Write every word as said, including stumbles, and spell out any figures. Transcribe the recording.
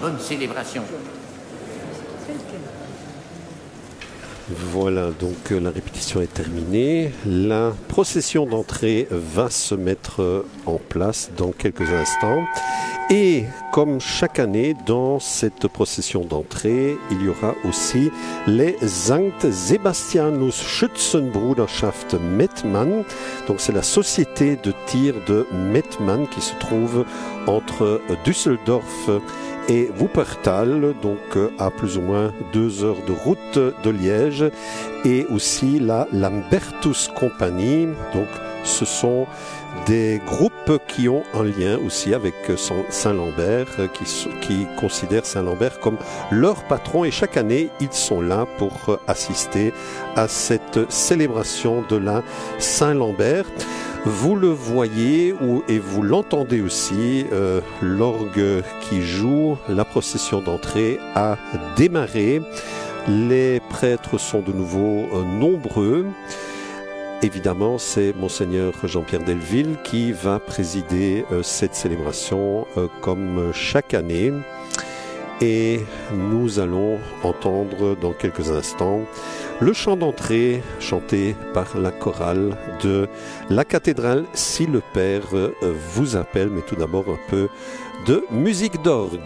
bonne célébration. Voilà, donc euh, la répétition est terminée. La procession d'entrée va se mettre en place dans quelques instants. Et comme chaque année, dans cette procession d'entrée, il y aura aussi les Sankt Sebastianus Schützenbruderschaft Mettmann. Donc c'est la société de tir de Mettmann qui se trouve entre Düsseldorf et Wuppertal, donc à plus ou moins deux heures de route de Liège, et aussi la Lambertus Compagnie. Donc ce sont des groupes qui ont un lien aussi avec Saint-Lambert, qui, qui considèrent Saint-Lambert comme leur patron, et chaque année ils sont là pour assister à cette célébration de la Saint-Lambert. Vous le voyez ou, et vous l'entendez aussi, euh, l'orgue qui joue, la procession d'entrée a démarré. Les prêtres sont de nouveau euh, nombreux. Évidemment, c'est Monseigneur Jean-Pierre Delville qui va présider euh, cette célébration euh, comme chaque année. Et nous allons entendre dans quelques instants le chant d'entrée chanté par la chorale de la cathédrale Si le Père vous appelle. Mais tout d'abord un peu de musique d'orgue.